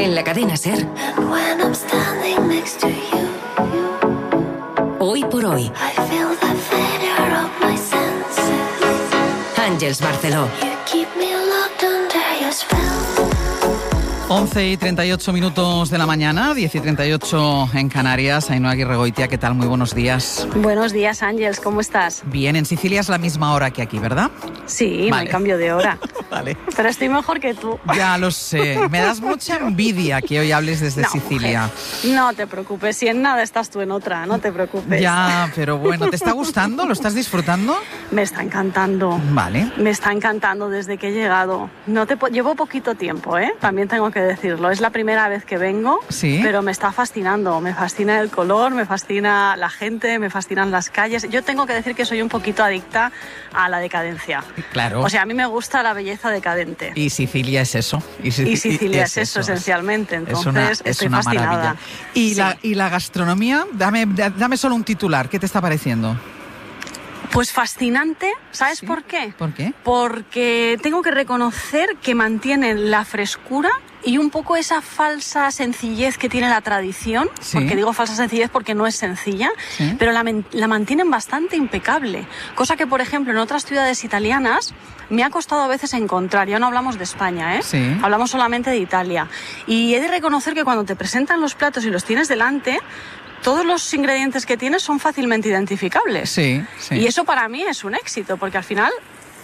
En la cadena SER. Hoy por hoy. Àngels Barceló. 11:38 de la mañana, 10:38 en Canarias. Ainhoa Aguirregoitia, ¿qué tal? Muy buenos días. Buenos días, Ángels, ¿cómo estás? Bien, en Sicilia es la misma hora que aquí, ¿verdad? Sí, vale. No hay cambio de hora. Vale. Pero estoy mejor que tú. Ya lo sé. Me das mucha envidia que hoy hables desde Sicilia. Mujer, no te preocupes, si en nada estás tú en otra, no te preocupes. Ya, pero bueno, ¿te está gustando? ¿Lo estás disfrutando? Me está encantando. Vale. Me está encantando desde que he llegado. Llevo poquito tiempo, también tengo que decirlo. Es la primera vez que vengo, ¿sí? Pero me está fascinando. Me fascina el color, me fascina la gente, me fascinan las calles. Yo tengo que decir que soy un poquito adicta a la decadencia. Claro. O sea, a mí me gusta la belleza decadente. Y Sicilia es eso. Y Sicilia es eso, esencialmente. Entonces, estoy fascinada. ¿Y, sí. y la gastronomía? Dame solo un titular. ¿Qué te está pareciendo? Pues fascinante. ¿Sabes por qué? ¿Por qué? Porque tengo que reconocer que mantienen la frescura y un poco esa falsa sencillez que tiene la tradición, sí. Porque digo falsa sencillez porque no es sencilla, sí. Pero la mantienen bastante impecable, cosa que, por ejemplo, en otras ciudades italianas me ha costado a veces encontrar. Ya no hablamos de España, Sí. Hablamos solamente de Italia. Y he de reconocer que cuando te presentan los platos y los tienes delante, todos los ingredientes que tienes son fácilmente identificables. Sí. Y eso para mí es un éxito, porque al final...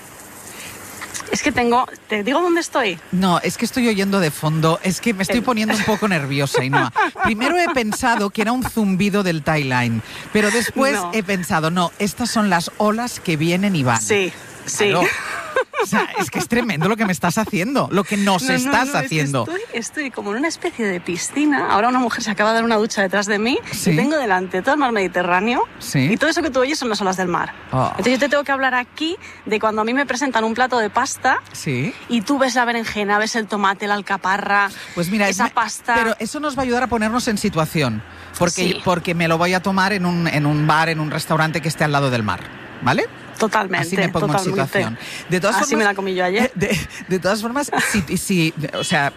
Es que ¿te digo dónde estoy? No, es que estoy oyendo de fondo, es que me estoy poniendo un poco nerviosa, Ainhoa. Primero he pensado que era un zumbido del Thai Line, pero después he pensado, no, estas son las olas que vienen y van. Sí. Claro. O sea, es que es tremendo lo que me estás haciendo, lo que nos estás haciendo. Es que estoy como en una especie de piscina. Ahora una mujer se acaba de dar una ducha detrás de mí, ¿sí? Y tengo delante todo el mar Mediterráneo, ¿sí? Y todo eso que tú oyes son las olas del mar. Entonces yo te tengo que hablar aquí de cuando a mí me presentan un plato de pasta, ¿sí? Y tú ves la berenjena, ves el tomate, la alcaparra, pues mira, esa pasta... Pero eso nos va a ayudar a ponernos en situación, porque me lo voy a tomar en un bar, en un restaurante que esté al lado del mar, ¿vale? Totalmente. Así me pongo en situación. De todas formas, me la comí yo ayer. De todas formas, o sea,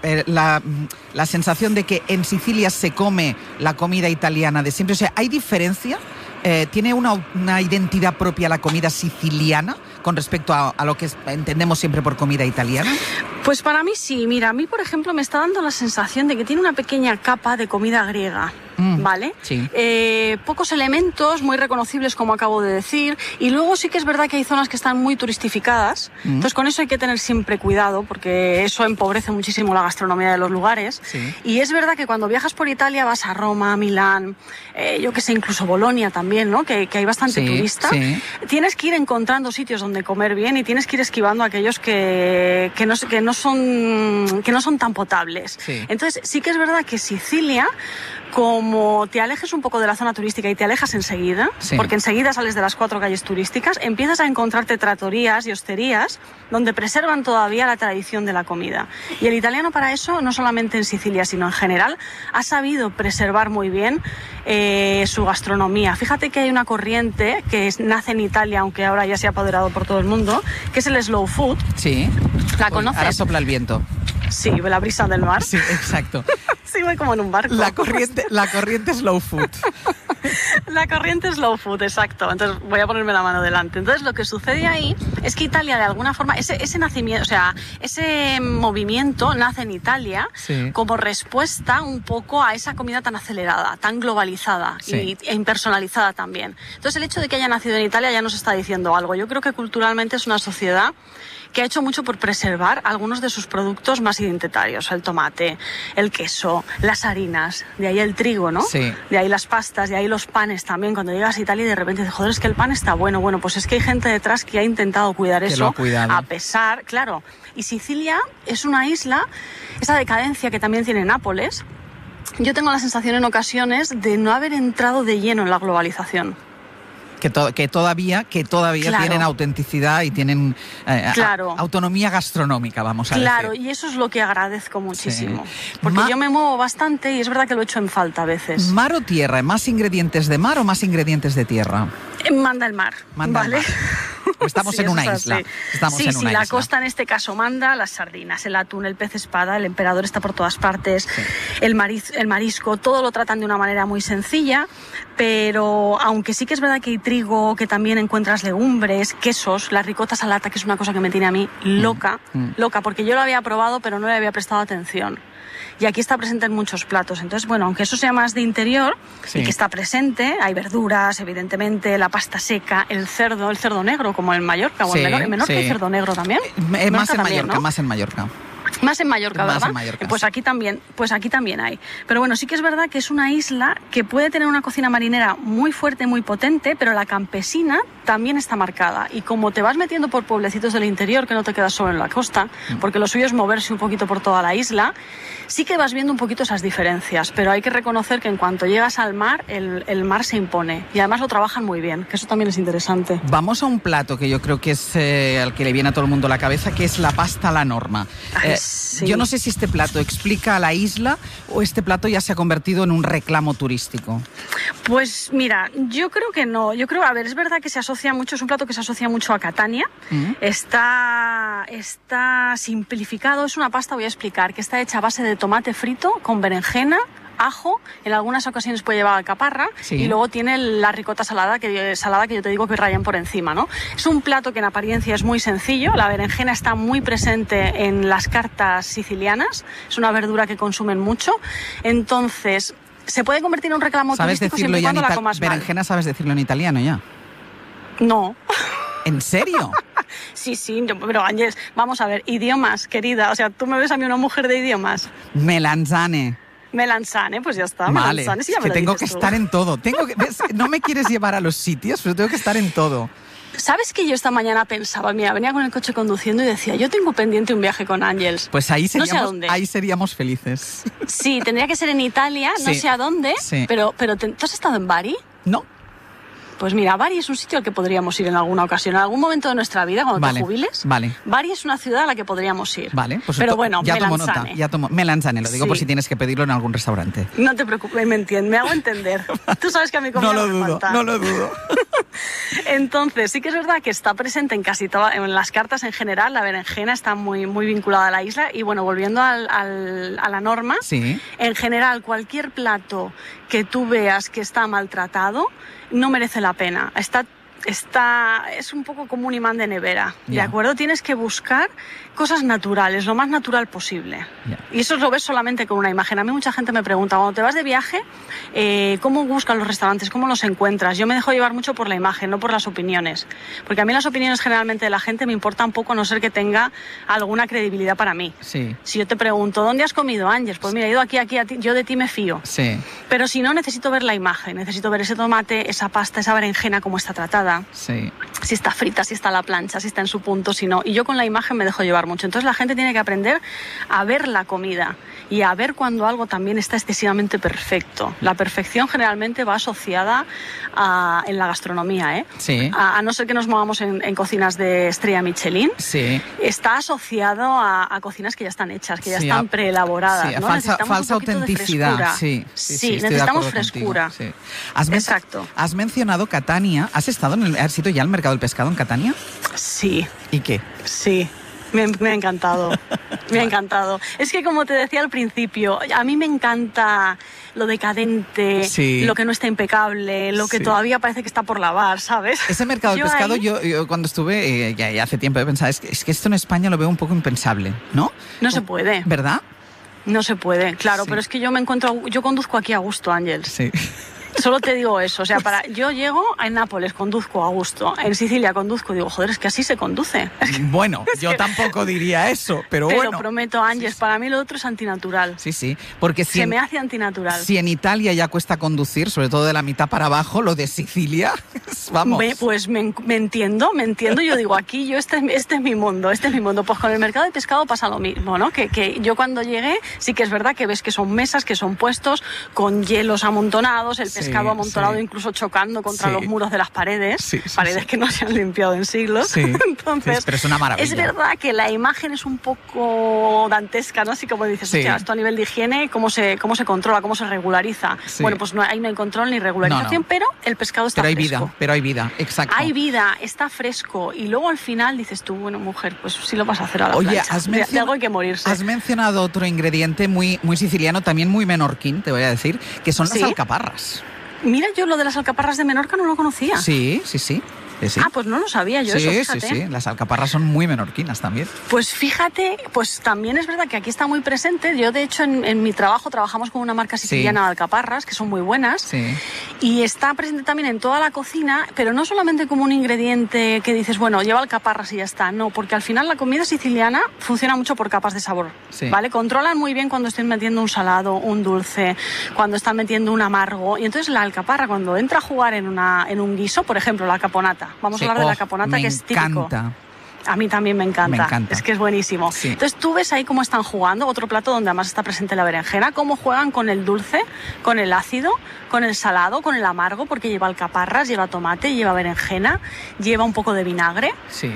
la sensación de que en Sicilia se come la comida italiana de siempre, o sea, ¿hay diferencia? ¿Tiene una identidad propia la comida siciliana con respecto a lo que entendemos siempre por comida italiana? Pues para mí sí. Mira, a mí, por ejemplo, me está dando la sensación de que tiene una pequeña capa de comida griega. ¿Vale? Sí. Pocos elementos, muy reconocibles, como acabo de decir, y luego sí que es verdad que hay zonas que están muy turistificadas, entonces con eso hay que tener siempre cuidado, porque eso empobrece muchísimo la gastronomía de los lugares, sí. Y es verdad que cuando viajas por Italia vas a Roma, Milán, yo que sé, incluso Bolonia también, ¿no? Que hay bastante turista, sí. Tienes que ir encontrando sitios donde comer bien y tienes que ir esquivando aquellos que no son tan potables. Sí. Entonces sí que es verdad que Sicilia, como te alejes un poco de la zona turística y te alejas enseguida, sí. Porque enseguida sales de las 4 calles turísticas, empiezas a encontrarte trattorías y hosterías donde preservan todavía la tradición de la comida. Y el italiano para eso, no solamente en Sicilia, sino en general, ha sabido preservar muy bien su gastronomía. Fíjate que hay una corriente que nace en Italia, aunque ahora ya se ha apoderado por todo el mundo, que es el slow food. Sí. ¿La conoces? Ahora sopla el viento. Sí, la brisa del mar. Sí, exacto. Sí, voy como en un barco. La corriente slow food. La corriente slow food, exacto. Entonces voy a ponerme la mano delante. Entonces lo que sucede ahí es que Italia, de alguna forma, ese nacimiento, o sea, ese movimiento nace en Italia, sí. Como respuesta un poco a esa comida tan acelerada, tan globalizada, sí. e impersonalizada también. Entonces el hecho de que haya nacido en Italia ya nos está diciendo algo. Yo creo que culturalmente es una sociedad que ha hecho mucho por preservar algunos de sus productos más identitarios, el tomate, el queso, las harinas, de ahí el trigo, ¿no? Sí. De ahí las pastas, de ahí los panes también. Cuando llegas a Italia y de repente dices, joder, es que el pan está bueno. Bueno, pues es que hay gente detrás que ha intentado cuidar eso, lo ha cuidado. A pesar, claro. Y Sicilia es una isla, esa decadencia que también tiene Nápoles, yo tengo la sensación en ocasiones de no haber entrado de lleno en la globalización. Que todavía claro. Tienen autenticidad y tienen claro. Autonomía gastronómica, vamos a decir. Claro, y eso es lo que agradezco muchísimo. Sí. Porque yo me muevo bastante y es verdad que lo echo en falta a veces. ¿Mar o tierra? ¿Más ingredientes de mar o más ingredientes de tierra? Manda el mar, Manda ¿vale? El mar. Estamos en una isla. Sí, la costa en este caso manda, las sardinas, el atún, el pez espada, el emperador está por todas partes, sí. el marisco, todo lo tratan de una manera muy sencilla, pero aunque sí que es verdad que hay trigo, que también encuentras legumbres, quesos, la ricota salata, que es una cosa que me tiene a mí loca, porque yo lo había probado pero no le había prestado atención. Y aquí está presente en muchos platos. Entonces, bueno, aunque eso sea más de interior, sí. y que está presente, hay verduras, evidentemente, la pasta seca, el cerdo negro, como en Mallorca, o en Menorca hay cerdo negro también. Más en Mallorca, ¿no? Más en Mallorca. Más en Mallorca, ¿verdad? Más en Mallorca, pues aquí también hay. Pero bueno, sí que es verdad que es una isla que puede tener una cocina marinera muy fuerte, muy potente, pero la campesina también está marcada. Y como te vas metiendo por pueblecitos del interior, que no te quedas solo en la costa, porque lo suyo es moverse un poquito por toda la isla, sí que vas viendo un poquito esas diferencias. Pero hay que reconocer que en cuanto llegas al mar, el mar se impone. Y además lo trabajan muy bien, que eso también es interesante. Vamos a un plato que yo creo que es al que le viene a todo el mundo a la cabeza, que es la pasta a la norma. Sí. Yo no sé si este plato explica a la isla o este plato ya se ha convertido en un reclamo turístico. Pues mira, yo creo que no. Yo creo, es verdad que se asocia mucho, es un plato que se asocia mucho a Catania. Está simplificado, es una pasta, voy a explicar, que está hecha a base de tomate frito con berenjena, ajo, en algunas ocasiones puede llevar alcaparra, sí. y luego tiene la ricota salada que yo te digo que rayan por encima, ¿no? Es un plato que en apariencia es muy sencillo, la berenjena está muy presente en las cartas sicilianas, es una verdura que consumen mucho, entonces se puede convertir en un reclamo turístico siempre y cuando la comas mal. ¿Berenjena sabes decirlo en italiano ya? No. ¿En serio? Sí, pero Ángeles, vamos a ver, idiomas, querida, o sea, tú me ves a mí una mujer de idiomas. Melanzane, pues ya está. Vale, Melanzane, sí, ya que tengo que estar en todo. No me quieres llevar a los sitios, pero tengo que estar en todo. ¿Sabes que yo esta mañana pensaba, mira, venía con el coche conduciendo y decía, yo tengo pendiente un viaje con Ángeles? Pues ahí seríamos felices. Sí, tendría que ser en Italia, no sé a dónde, sí. pero ¿tú has estado en Bari? No. Pues mira, Bari es un sitio al que podríamos ir en alguna ocasión, en algún momento de nuestra vida, cuando te jubiles. Vale. Bari es una ciudad a la que podríamos ir. Vale, pues pero bueno, ya tomo Melanzane. nota. Melanzane, lo digo por si tienes que pedirlo en algún restaurante. No te preocupes, me hago entender. Tú sabes que a mi comida me falta. No lo dudo. Entonces, sí que es verdad que está presente en casi todas, en las cartas en general, la berenjena está muy, muy vinculada a la isla. Y bueno, volviendo a la norma, sí. En general, cualquier plato que tú veas que está maltratado, no merece la pena. Es un poco como un imán de nevera, ¿de acuerdo? Tienes que buscar cosas naturales, lo más natural posible. Y eso lo ves solamente con una imagen. A mí mucha gente me pregunta, cuando te vas de viaje, ¿cómo buscas los restaurantes? ¿Cómo los encuentras? Yo me dejo llevar mucho por la imagen, no por las opiniones. Porque a mí las opiniones generalmente de la gente me importan poco, a no ser que tenga alguna credibilidad para mí. Sí. Si yo te pregunto, ¿dónde has comido, Ángeles? Pues mira, he ido aquí, yo de ti me fío. Sí. Pero si no, necesito ver la imagen, necesito ver ese tomate, esa pasta, esa berenjena, cómo está tratada. Sí. Si está frita, si está a la plancha, si está en su punto, si no. Y yo con la imagen me dejo llevar mucho. Entonces la gente tiene que aprender a ver la comida y a ver cuando algo también está excesivamente perfecto. La perfección generalmente va asociada en la gastronomía, ¿eh? Sí. A no ser que nos movamos en cocinas de estrella Michelin. Sí. Está asociado a cocinas que ya están hechas, que ya están preelaboradas. Sí, ¿no? falsa autenticidad. Sí, necesitamos frescura. Sí. Exacto. Has mencionado Catania. ¿Has ido ya al mercado del pescado en Catania? Sí. ¿Y qué? Sí. Me ha encantado, me ha encantado. Es que como te decía al principio, a mí me encanta lo decadente, sí. Lo que no está impecable, lo que todavía parece que está por lavar, ¿sabes? Ese mercado del pescado, yo cuando estuve, ya hace tiempo, pensaba, es que esto en España lo veo un poco impensable, ¿no? No se puede. ¿Verdad? No se puede, claro, pero es que yo conduzco aquí a gusto, Ángeles. Sí. Solo te digo eso, o sea, yo llego a Nápoles, conduzco a gusto, en Sicilia conduzco, digo, joder, es que así se conduce. Bueno, yo tampoco diría eso, pero bueno. Te lo prometo, Ángeles, para mí lo otro es antinatural. Sí, porque se me hace antinatural. Si en Italia ya cuesta conducir, sobre todo de la mitad para abajo, lo de Sicilia, vamos. Pues me entiendo, yo digo, aquí este es mi mundo, pues con el mercado de pescado pasa lo mismo, ¿no? Que yo cuando llegué, sí que es verdad que ves que son mesas, que son puestos con hielos amontonados, el pescado pescado amontonado, incluso chocando contra los muros de las paredes, paredes que no se han limpiado en siglos. Sí. Entonces, pero es una maravilla. Es verdad que la imagen es un poco dantesca, ¿no? Así como dices, hostia, esto a nivel de higiene, ¿cómo se controla, cómo se regulariza? Sí. Bueno, pues ahí no hay control ni regularización, pero el pescado está fresco. Pero hay vida, exacto. Hay vida, está fresco. Y luego al final dices tú, bueno, mujer, pues sí lo vas a hacer a la plancha. De algo hay que morirse. Has mencionado otro ingrediente muy, muy siciliano, también muy menorquín, te voy a decir, que son las alcaparras. Mira, yo lo de las alcaparras de Menorca no lo conocía. Sí. Ah, pues no lo sabía yo, eso, fíjate. Sí, las alcaparras son muy menorquinas también. Pues fíjate, pues también es verdad que aquí está muy presente. Yo, de hecho, en mi trabajo trabajamos con una marca siciliana de alcaparras, que son muy buenas. Sí. Y está presente también en toda la cocina, pero no solamente como un ingrediente que dices, bueno, lleva alcaparras y ya está. No, porque al final la comida siciliana funciona mucho por capas de sabor, ¿vale? Controlan muy bien cuando estén metiendo un salado, un dulce, cuando están metiendo un amargo. Y entonces la alcaparra, cuando entra a jugar en un guiso, por ejemplo, la caponata. Vamos a hablar de la caponata, que es típico. Me encanta. A mí también me encanta. Es que es buenísimo. Sí. Entonces tú ves ahí cómo están jugando, otro plato donde además está presente la berenjena, cómo juegan con el dulce, con el ácido, con el salado, con el amargo, porque lleva alcaparras, lleva tomate, lleva berenjena, lleva un poco de vinagre,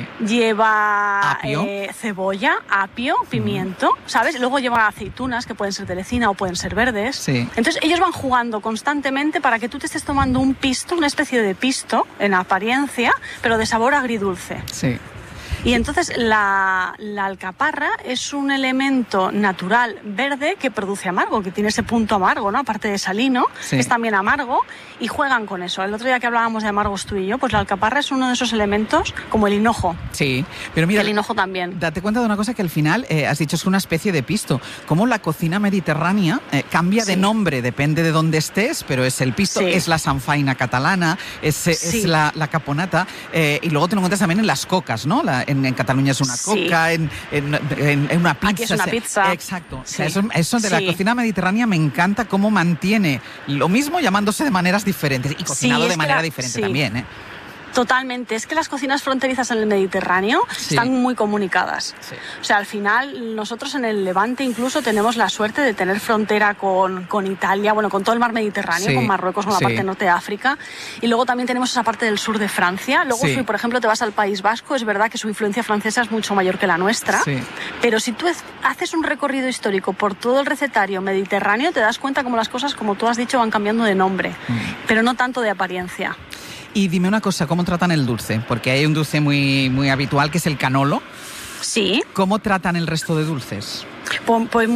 lleva apio, cebolla, apio, pimiento, ¿sabes? Luego lleva aceitunas que pueden ser de lecina o pueden ser verdes. Sí. Entonces ellos van jugando constantemente para que tú te estés tomando un pisto, una especie de pisto en apariencia, pero de sabor agridulce. Sí. Y entonces la alcaparra es un elemento natural verde que produce amargo, que tiene ese punto amargo, ¿no? Aparte de salino, es también amargo, y juegan con eso. El otro día que hablábamos de amargos tú y yo, pues la alcaparra es uno de esos elementos, como el hinojo. Sí, pero mira, el hinojo también. Date cuenta de una cosa que al final has dicho, es una especie de pisto. Como la cocina mediterránea cambia de nombre, depende de dónde estés, pero es el pisto, es la sanfaina catalana, es la caponata, y luego te lo encuentras también en las cocas, ¿no? En Cataluña es una coca, en una pizza. Aquí es una pizza. Exacto. O sea, eso de la cocina mediterránea me encanta cómo mantiene lo mismo llamándose de maneras diferentes y cocinado de manera diferente también, ¿eh? Totalmente. Es que las cocinas fronterizas en el Mediterráneo están muy comunicadas. Sí. O sea, al final, nosotros en el Levante incluso tenemos la suerte de tener frontera con Italia, bueno, con todo el mar Mediterráneo, con Marruecos, con la parte norte de África. Y luego también tenemos esa parte del sur de Francia. Luego, si por ejemplo te vas al País Vasco, es verdad que su influencia francesa es mucho mayor que la nuestra. Sí. Pero si tú haces un recorrido histórico por todo el recetario mediterráneo, te das cuenta como las cosas, como tú has dicho, van cambiando de nombre, pero no tanto de apariencia. Y dime una cosa, ¿cómo tratan el dulce? Porque hay un dulce muy, muy habitual que es el canolo. Sí. ¿Cómo tratan el resto de dulces? Pues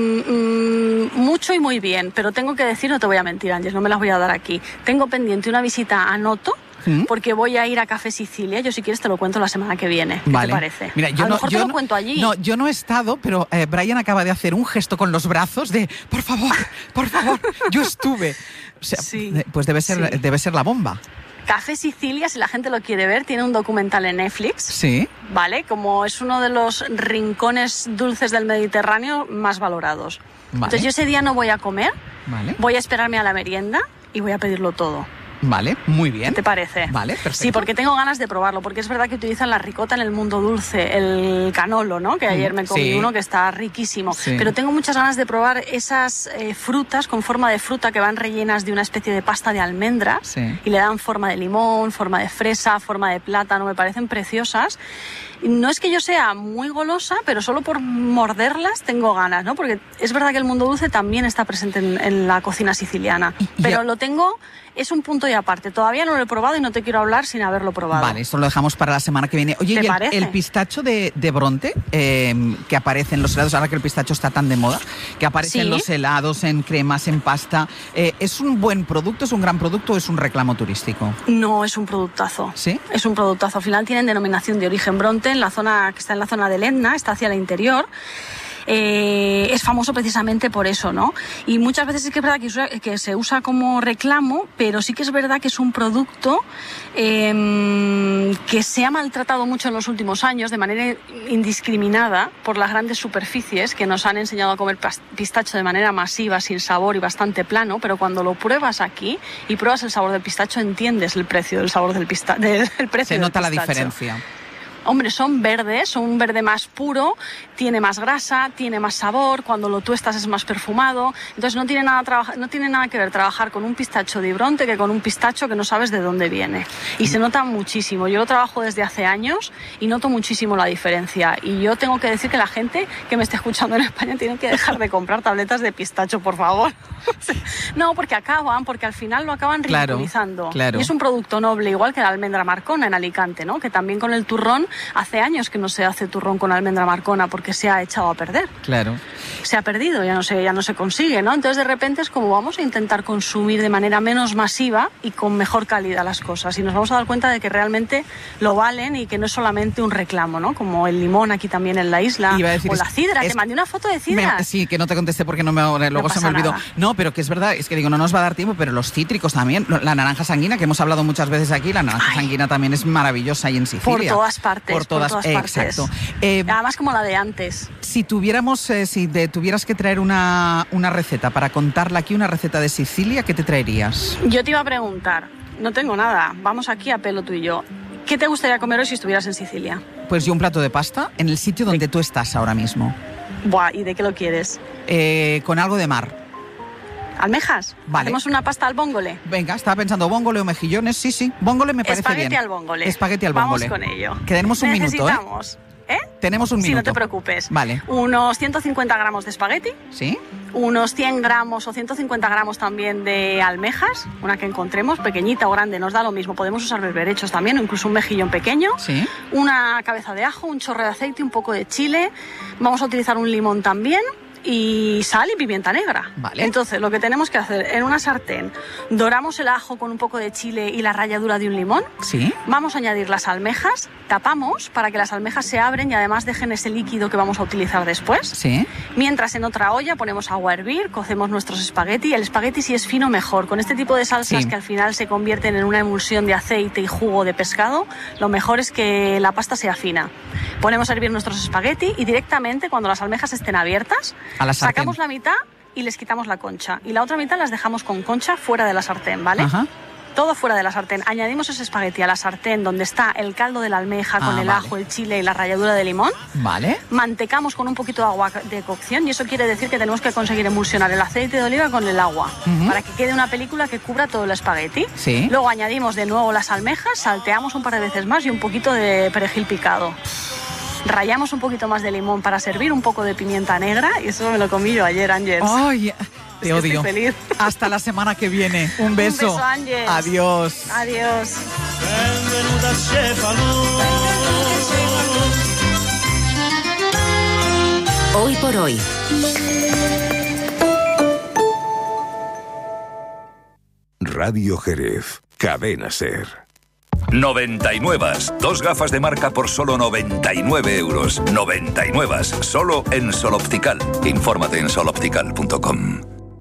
mucho y muy bien, pero tengo que decir, no te voy a mentir, Ángeles, no me las voy a dar aquí. Tengo pendiente una visita a Noto, porque voy a ir a Café Sicilia. Yo, si quieres, te lo cuento la semana que viene. ¿Qué te parece? Mira, a lo mejor te lo cuento allí. No, yo no he estado, pero Brian acaba de hacer un gesto con los brazos de por favor, yo estuve. O sea, pues debe ser la bomba. Café Sicilia, si la gente lo quiere ver, tiene un documental en Netflix. Sí. ¿Vale? Como es uno de los rincones dulces del Mediterráneo más valorados. Vale. Entonces yo ese día no voy a comer, voy a esperarme a la merienda y voy a pedirlo todo. Vale, muy bien. ¿Qué te parece? Vale, perfecto. Sí, porque tengo ganas de probarlo, porque es verdad que utilizan la ricota en el mundo dulce, el canolo, ¿no? Que ayer me comí uno que está riquísimo. Sí. Pero tengo muchas ganas de probar esas frutas con forma de fruta que van rellenas de una especie de pasta de almendras y le dan forma de limón, forma de fresa, forma de plátano, me parecen preciosas. No es que yo sea muy golosa, pero solo por morderlas tengo ganas, ¿no? Porque es verdad que el mundo dulce también está presente en la cocina siciliana. Pero lo tengo, es un punto y aparte. Todavía no lo he probado y no te quiero hablar sin haberlo probado. Vale, esto lo dejamos para la semana que viene. Oye, ¿y el pistacho de Bronte, que aparece en los helados, ahora que el pistacho está tan de moda, que aparece en los helados, en cremas, en pasta, ¿es un buen producto, es un gran producto o es un reclamo turístico? No, es un productazo. ¿Sí? Es un productazo. Al final tienen denominación de origen Bronte, en la zona que está en la zona del Etna, está hacia el interior. Es famoso precisamente por eso, ¿no? Y muchas veces sí que es verdad que se usa como reclamo, pero sí que es verdad que es un producto que se ha maltratado mucho en los últimos años de manera indiscriminada por las grandes superficies que nos han enseñado a comer pistacho de manera masiva, sin sabor y bastante plano, pero cuando lo pruebas aquí y pruebas el sabor del pistacho, entiendes el precio del sabor del pistacho. Se nota la diferencia. Hombre, son verdes, son un verde más puro, tiene más grasa, tiene más sabor, cuando lo tuestas es más perfumado, entonces no tiene nada que ver trabajar con un pistacho de Ibronte que con un pistacho que no sabes de dónde viene. Y se nota muchísimo. Yo lo trabajo desde hace años y noto muchísimo la diferencia. Y yo tengo que decir que la gente que me esté escuchando en España tiene que dejar de comprar tabletas de pistacho, por favor. No, porque al final lo acaban ridiculizando. Claro. Y es un producto noble, igual que la almendra marcona en Alicante, ¿no? Que también con el turrón, hace años que no se hace turrón con almendra marcona porque se ha echado a perder. Claro. Se ha perdido, ya no se consigue, ¿no? Entonces de repente es como vamos a intentar consumir de manera menos masiva y con mejor calidad las cosas. Y nos vamos a dar cuenta de que realmente lo valen y que no es solamente un reclamo, ¿no? Como el limón aquí también en la isla. O la sidra, te mandé una foto de sidra. Sí, que no te contesté porque luego se me olvidó. Nada. No, pero que es verdad, es que digo, no nos va a dar tiempo, pero los cítricos también. La naranja sanguina, que hemos hablado muchas veces aquí, la naranja sanguina también es maravillosa ahí en Sicilia. Por todas partes. Exacto. Además como la de antes. Si tuvieras que traer una receta para contarla aquí, una receta de Sicilia, ¿qué te traerías? Yo te iba a preguntar, no tengo nada, vamos aquí a pelo tú y yo. ¿Qué te gustaría comer hoy si estuvieras en Sicilia? Pues yo un plato de pasta en el sitio donde tú estás ahora mismo. Buah, ¿y de qué lo quieres? Con algo de mar. ¿Almejas? Vale. ¿Hacemos una pasta al bóngole? Venga, estaba pensando bóngole o mejillones. Sí, bóngole me parece bien. Espagueti al bóngole. Vamos con ello. Que tenemos un minuto, ¿eh? Tenemos un minuto. Sí, no te preocupes. Vale. Unos 150 gramos de espagueti. ¿Sí? Unos 100 gramos o 150 gramos también de almejas, una que encontremos, pequeñita o grande, nos da lo mismo. Podemos usar berberechos también, o incluso un mejillón pequeño. Sí. Una cabeza de ajo, un chorro de aceite, un poco de chile. Vamos a utilizar un limón también. Y sal y pimienta negra. Vale. Entonces, lo que tenemos que hacer, en una sartén, doramos el ajo con un poco de chile y la ralladura de un limón. Sí. Vamos a añadir las almejas, tapamos para que las almejas se abren y además dejen ese líquido que vamos a utilizar después. Sí. Mientras en otra olla ponemos agua a hervir, cocemos nuestros espagueti. El espagueti si es fino mejor. Con este tipo de salsas que al final se convierten en una emulsión de aceite y jugo de pescado, lo mejor es que la pasta sea fina. Ponemos a hervir nuestros espagueti y directamente cuando las almejas estén abiertas, sacamos la mitad y les quitamos la concha. Y la otra mitad las dejamos con concha fuera de la sartén, ¿vale? Ajá. Todo fuera de la sartén. Añadimos ese espagueti a la sartén donde está el caldo de la almeja con el ajo, el chile y la ralladura de limón. Vale. Mantecamos con un poquito de agua de cocción y eso quiere decir que tenemos que conseguir emulsionar el aceite de oliva con el agua para que quede una película que cubra todo el espagueti. Sí. Luego añadimos de nuevo las almejas, salteamos un par de veces más y un poquito de perejil picado. Rallamos un poquito más de limón para servir, un poco de pimienta negra y eso me lo comí yo ayer, Ángels. ¡Ay! Te odio. Estoy feliz. Hasta la semana que viene. Un beso. Un beso, Ángels. Adiós. Adiós. Hoy por hoy. Radio Jerez. Cadena SER. 99. Dos gafas de marca por solo 99 euros. 99. Solo en Sol Optical. Infórmate en soloptical.com.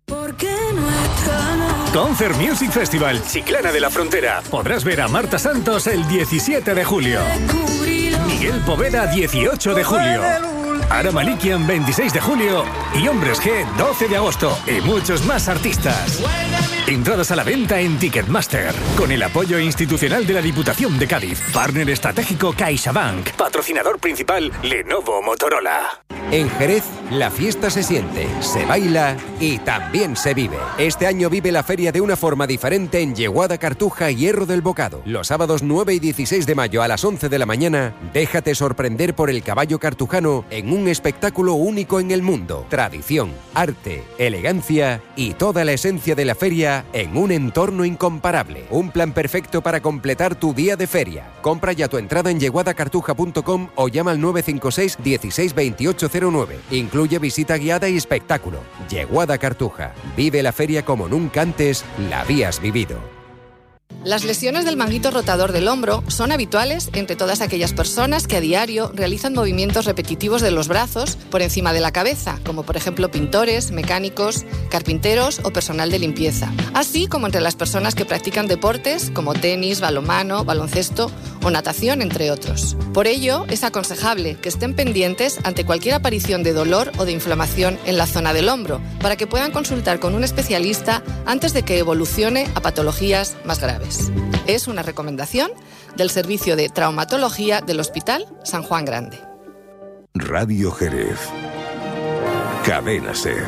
Concert Music Festival, Chiclana de la Frontera. Podrás ver a Marta Santos el 17 de julio. Miguel Poveda 18 de julio. Ara Malikian 26 de julio. Y Hombres G 12 de agosto. Y muchos más artistas. Entradas a la venta en Ticketmaster. Con el apoyo institucional de la Diputación de Cádiz. Partner estratégico CaixaBank. Patrocinador principal Lenovo Motorola. En Jerez, la fiesta se siente, se baila y también se vive. Este año vive la feria de una forma diferente en Yeguada, Cartuja y Hierro del Bocado. Los sábados 9 y 16 de mayo a las 11 de la mañana, déjate sorprender por el caballo cartujano en un espectáculo único en el mundo. Tradición, arte, elegancia y toda la esencia de la feria en un entorno incomparable. Un plan perfecto para completar tu día de feria. Compra ya tu entrada en yeguadacartuja.com o llama al 956 16 28 09. Incluye visita guiada y espectáculo. Yeguada Cartuja. Vive la feria como nunca antes la habías vivido. Las lesiones del manguito rotador del hombro son habituales entre todas aquellas personas que a diario realizan movimientos repetitivos de los brazos por encima de la cabeza, como por ejemplo pintores, mecánicos, carpinteros o personal de limpieza, así como entre las personas que practican deportes como tenis, balonmano, baloncesto o natación, entre otros. Por ello, es aconsejable que estén pendientes ante cualquier aparición de dolor o de inflamación en la zona del hombro, para que puedan consultar con un especialista antes de que evolucione a patologías más graves. Es una recomendación del Servicio de Traumatología del Hospital San Juan Grande. Radio Jerez. Cadena SER.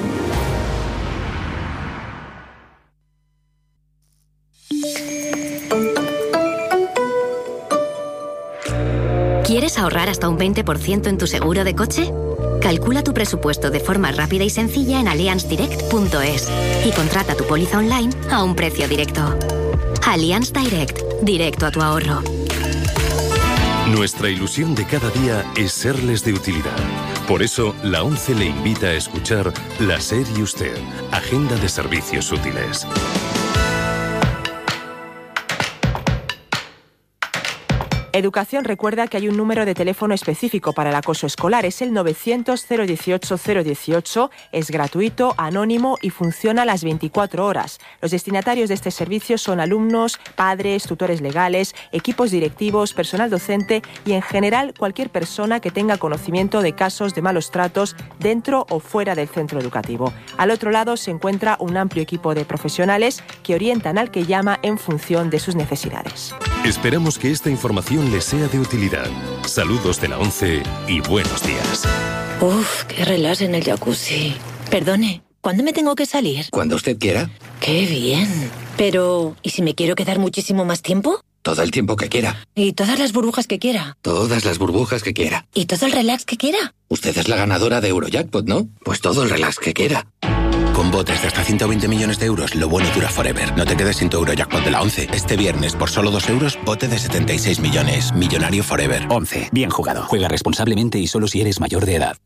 ¿Quieres ahorrar hasta un 20% en tu seguro de coche? Calcula tu presupuesto de forma rápida y sencilla en allianzdirect.es y contrata tu póliza online a un precio directo. Allianz Direct, directo a tu ahorro. Nuestra ilusión de cada día es serles de utilidad. Por eso, la ONCE le invita a escuchar La SER y Usted, Agenda de Servicios Útiles. Educación recuerda que hay un número de teléfono específico para el acoso escolar. Es el 900-018-018. Es gratuito, anónimo y funciona las 24 horas. Los destinatarios de este servicio son alumnos, padres, tutores legales, equipos directivos, personal docente y, en general, cualquier persona que tenga conocimiento de casos de malos tratos dentro o fuera del centro educativo. Al otro lado se encuentra un amplio equipo de profesionales que orientan al que llama en función de sus necesidades. Esperamos que esta información les sea de utilidad. Saludos de la ONCE y buenos días. Uf, qué relax en el jacuzzi. Perdone, ¿cuándo me tengo que salir? Cuando usted quiera. ¡Qué bien! Pero, ¿y si me quiero quedar muchísimo más tiempo? Todo el tiempo que quiera. ¿Y todas las burbujas que quiera? Todas las burbujas que quiera. ¿Y todo el relax que quiera? Usted es la ganadora de Eurojackpot, ¿no? Pues todo el relax que quiera. Con botes de hasta 120 millones de euros, lo bueno dura forever. No te quedes sin tu Eurojackpot de la ONCE. Este viernes, por solo 2 euros, bote de 76 millones. Millonario forever. ONCE. Bien jugado. Juega responsablemente y solo si eres mayor de edad.